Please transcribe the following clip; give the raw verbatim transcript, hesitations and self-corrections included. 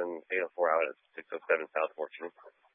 in eight oh four out at six oh seven South Fortune.